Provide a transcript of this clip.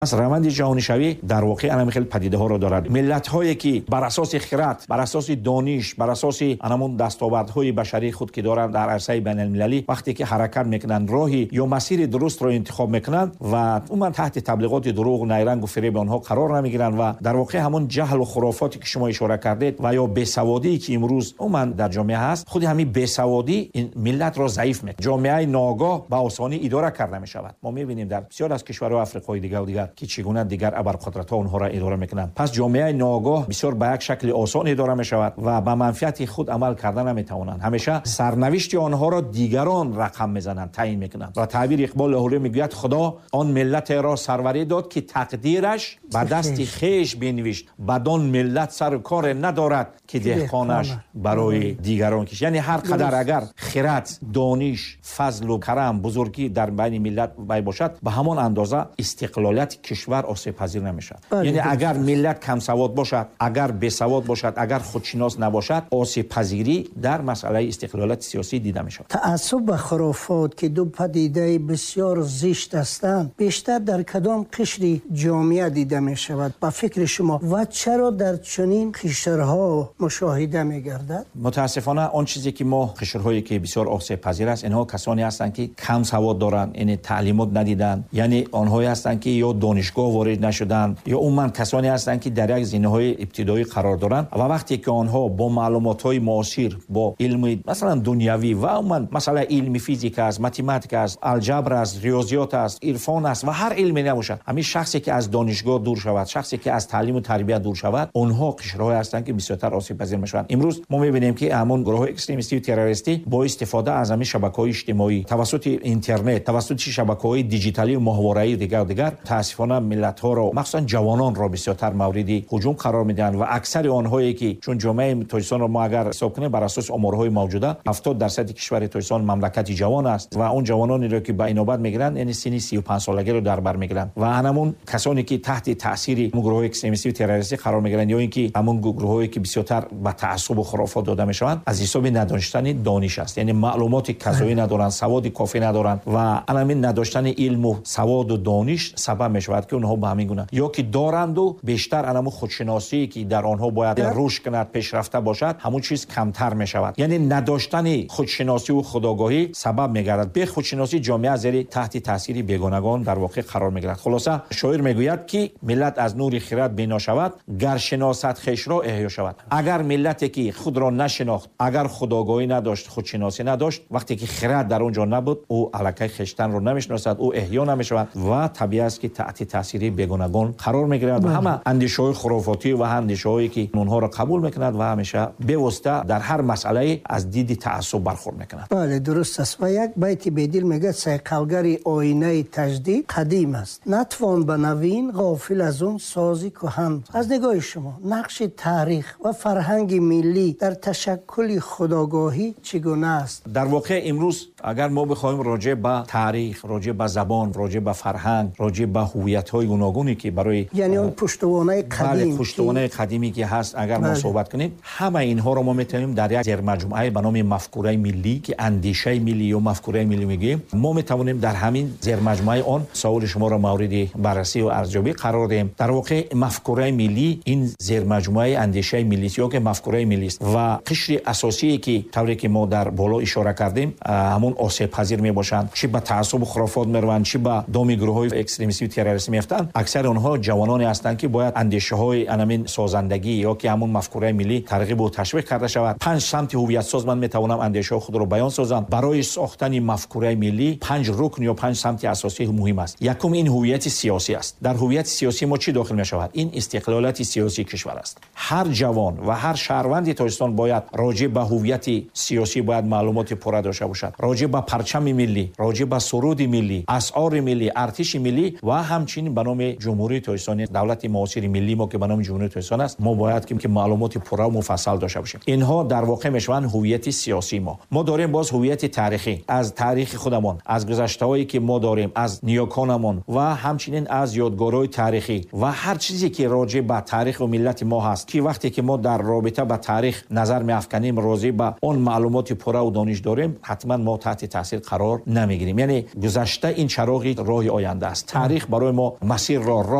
پس روند جهانی شوی در واقع همین خیلی پدیده ها رو دارد. ملت هایی که بر اساس خرد، بر اساس دانش، بر اساس همون دستاوردهای بشری خود که دارند در عرصه بین المللی وقتی که حرکت میکنن راهی یا مسیر درست رو انتخاب میکنن و اون تحت تبلیغات دروغ و نیرنگ و فریب آنها قرار نمیگیرن و در واقع همون جهل و خرافاتی که شما اشاره کردید و یا بیسوادی که امروز عموما در جامعه هست، خود همین بیسوادی این ملت را ضعیف میکنه. جامعه ناآگاه به آسانی اداره کرده میشود. ما میبینیم در بسیار از کشورهای آفریقای دیگر که چگونه دیگر ابرقدرت‌ها اونها را اداره میکنند. پس جامعه ناآگاه بسیار به یک شکل آسان اداره میشود و به منفعت خود عمل کردن نمیتوانند. همیشه سرنوشت آنها را دیگران رقم میزنند، تعیین میکنند. و تعبیر اقبال لاهوری میگوید خدا آن ملت را سروری داد که تقدیرش به دست خویش بنوشت، بدان ملت سر کار ندارد که دهقانش برای دیگران کشد. یعنی هر قدر اگر خرد، دانش، فضل و کرم، بزرگی در بین ملت باشد، به همان اندازه استقلالیت کشور آسیب پذیر نمیشد. یعنی اگر ملت کم سواد باشد، اگر بی سواد باشد، اگر خودشناس نباشد، آسیب پذیری در مسئله استقلالیت سیاسی دیده میشد. تعصب و خرافات که دو پدیده بسیار زشت هستند، بیشتر در کدام قشر جامعه دیده می شود با فکر شما و چرا در چنین قشرها مشاهده می گردد؟ متاسفانه آن چیزی که ما قشرهایی که بسیار آسیب پذیر است، اینها کسانی هستند که کم سواد دارند، یعنی تعلیمات ندیدند، یعنی آنهایی هستند که یا دانشگاه وارد نشدند یا عموما کسانی هستند که در یک زمینه‌های ابتدایی قرار دارند و وقتی که آنها با معلومات‌های معاصر، با علم مثلا دنیوی و عموما مثلا علم فیزیک است، متماتیک است، الجبر است، ریاضیات است، عرفان است و هر علمی نباشد، همین شخصی که از دانشگاه دور شود، شخصی که از تعلیم و تربیت دور شود، اونها قشرهایی هستند که بسیارتر آسیب پذیر میشوند. امروز ما می‌بینیم که همون گروه اکستریمیستی و تروریستی با استفاده از همین شبکه‌های اجتماعی توسط اینترنت، توسط شبکه‌های دیجیتالی و ماهواره‌ای دیگر متاسفانه ملت‌ها را مخصوصا جوانان را بسیارتر مورد هجوم قرار میدن و اکثر آنهایی که چون جامعه تاجیکستان را ما اگر حساب کنیم بر اساس آمارهای موجوده 70% کشور تاجیکستان مملکت جوان است و اون جوانانی را که به اینابت میگیرن یعنی سن 35 سالگی رو در بر میگیرن و همون کسانی که تحت تاثیر گروه اکستریمیستی و تروریستی قرار میگیرن یا اینکه همون گروهایی که بسیارتر با تعصب و خرافات داده میشوند از حساب نداشتن دانش است. یعنی معلومات کافی ندارن، سواد کافی ندارن و همین نداشتن علم و سواد و دانش سبب میشود که اونها به همین گونه یا که دارند و بیشتر علم خودشناسی که در آنها باید رشد کند، پیشرفته باشد، همون چیز کمتر میشود. یعنی نداشتن خودشناسی و خودآگاهی سبب میگردد به خودشناسی جامعه زیر تحت تاثیر بیگانگان در واقع قرار میگیرد. خلاصه شاعر میگوید که ملت از نور خرد بینا شود، گر شناست خویش را احیا شود. اگر ملتی که خود را نشناخت، اگر خودآگاهی نداشت، خودشناسی نداشت، وقتی که خرد در اونجا نبود، او الکی خویشتن را نمیشناسد، او احیا نمیشود و طبیعی است که تحت تاثیر بیگانگان قرار میگیرد و همه اندیشه‌های خرافاتی و اندیشه‌هایی که اونها را قبول میکند و همیشه به واسطه در هر مسئله از دید تعصب برخورد میکند. بله درست است. و یک بیت بدیل میگه سیقلگری آینه تجدید قدیم است، نتوان به نوین غافل از اون سازی کهن. از نگاه شما نقش تاریخ و فرهنگ ملی در تشکل خودآگاهی چگونه است؟ در واقع امروز اگر ما بخوایم راجع به تاریخ، راجع به زبان، راجع به فرهنگ، راجع به هویت‌های گوناگونی که برای یعنی اون پشتوانه قدیم، پشتوانه قدیمی که هست اگر ما صحبت کنیم، همه اینها رو ما میتونیم در یک زیرمجموعه به نام مفکوره ملی که اندیشه ملی یا مفکوره ملی میگیم، ما میتونیم در همین زیرمجموعه آن سوال شما را مورد بررسی و ارزیابی قرار دهیم. در واقع مفکوره ملی این زیرمجموعه اندیشه ملی است یا که مفکوره ملی است و قشر اساسی که طوری که ما در بالا اشاره کردیم همون آسیب پذیر میباشند، چه به تعصب و خرافات میروند، چه به دام گروه‌های اکستریمیستی و تروریستی میافتند. اکثر آنها جوانانی هستند که باید اندیشه‌های همین سازندگی یا که همون مفکوره ملی ترغیب و تشویق کرده شود. 5 سمت هویت ساز من میتوانم اندیشه خود را بیان سازم. برای ساختن مفکوره ملی 5 رکن یا 5 سمت اساسی مهم است. یکم این هویت سیاسی است. در هویت سیاسی ما چی داخل میشود؟ این استقلالیت سیاسی کشور است. هر جوان و هر شهروند تاجیکستان باید راجع به هویت سیاسی باید معلومات پوره داشته باشد. راجع به پرچم ملی، راجع به سرود ملی، اسعار ملی، ارتش ملی و همچنین به نام جمهوری تاجیکستان، دولت معاصر ملی ما که به نام جمهوری تاجیکستان است، ما باید که معلومات پوره و مفصل داشته باشیم. اینها در واقع میشوند هویت سیاسی ما داریم باز هویت تاریخی، از تاریخ خودمان، از گذشته‌هایی که ما داریم، از نیاکانمان و همچنین از یادگارهای تاریخی و هر چیزی که راجع به تاریخ و ملت ما هست که وقتی که ما در رابطه با تاریخ نظر می‌افکنیم، راجع به اون معلومات پوره و دانش داریم، حتما ما تحت تاثیر قرار نمیگیریم. یعنی گذشته این چراغ راه آینده است. تاریخ برای ما مسیر را